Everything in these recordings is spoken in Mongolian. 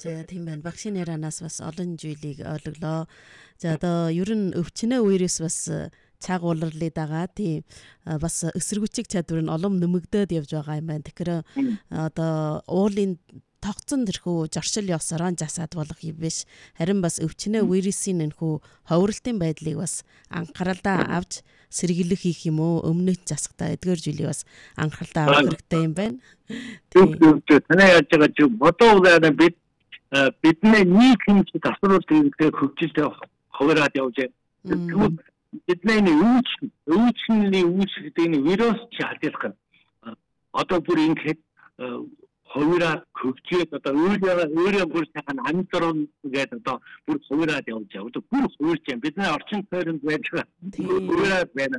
За тийм байна. Багшийн ярианаас бас олон зүйлийг ойлголоо. За одоо ер нь өвчнөө үерээс бас цаг ууларлыг дагаа тийм бас эсэргүүцэх чадвар нь олон нэмэгдээд явж байгаа юм байна. Тэгэхээр одоо уулын тогтсон тэрхүү жоршил ёсороо засаад болох юм биш. Харин бас өвчнөө вирусын энэхүү ховролтын байдлыг бас анхааралдаа авч сэргийлэх хийх юм уу? Өмнөд засахтаа эдгээр зүйлийг бас анхааралдаа авах хэрэгтэй юм байна. Тийм танай яаж байгаа чи бодоогоо бидний нэг хэмжээ тасралт хийхдээ хөгжилтэй хувираад явж байна. Бидний үүсний үүсгэдэг вирус чи хадгалах юм. Одоо бүр ингээд хувираад хөгжөөд одоо өөрөө бүр сайхан амтрон гэдэг одоо бүр хувираад явж байгаа. Одоо бүр хувирч юм. Бидний орчин тойронд байдаг. Хувираад байна.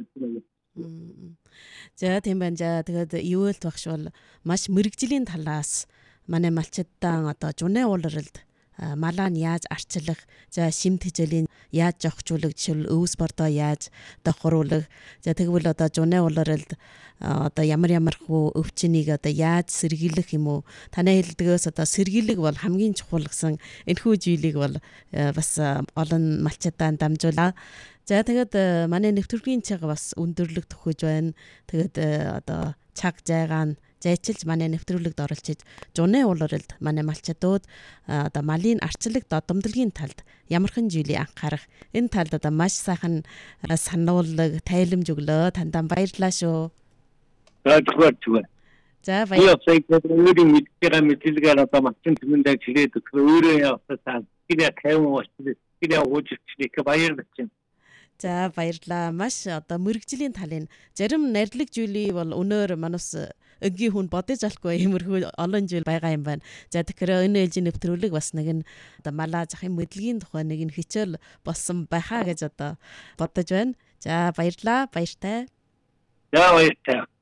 За тийм байна. Тэгээд юуэлт багш бол маш мэрэгжлийн талаас манай малчдаа одоо жуны уулралд малаа нь яаж арчлах, за шимт хичээлийн яаж жогчуулах, жишээл өвс бордоо яаж давхруулах. За тэгвэл одоо жуны уулралд одоо ямар хөө өвчнийг одоо яаж сэргийлэх юм уу? Танай хэлдгээс одоо сэргийлэг бол хамгийн чухал гэсэн энэхүү зүйлийг бол бас олон малчдаа дамжуулаа. За тэгээд манай нэвтрүүлгийн цаг бас өндөрлөг төхөж байна. Тэгээд одоо цаг зайгаан зайчилж манай нэвтрүүлэгт оролцож жуны уулралд манай малчдууд одоо малын арчлаг додомдолгийн талд ямархан зүйлийг анхаарах энэ талд одоо маш сайхан сануулга тайлбарж өглөө. Тандаа баярлалаа шүү. Зүгээр. За баярлалаа. Өөрийн мэдээгээ мэдээлгээр одоо малчин түмэндээ чигээд өөрөө яваасаа киря кайм ууштай киря уужчихлээ баярлалаа. За баярлалаа. Маш одоо мэрэгжлийн талын зарим нарийн зүйлийг бол өнөөр манус өгийн хүн бодож алахгүй иймэрхүү олон зүйл байгаа юм байна. За тэгэхээр энэ ээлжийн нэвтрүүлэг бас нэг нь одоо малаа захын мэдлэгийн тухай нэг нь хичээл болсон байхаа гэж одоо бодож байна. За баярлалаа. Баяртай. За баяртай.